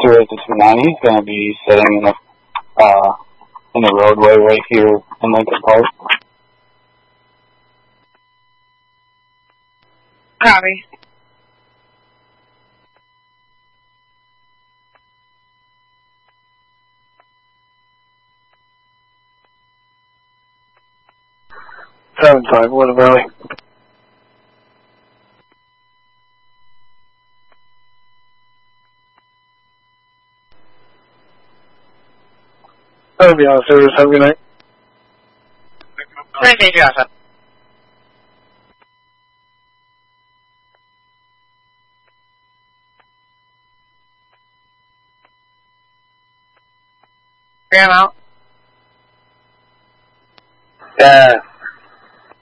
28290 is going to be sitting in the roadway right here in Lincoln Park. Copy. Seven five, Willow Valley. That'll be on service. Have a good night. Thank you, Johnson. Graham out. Yeah.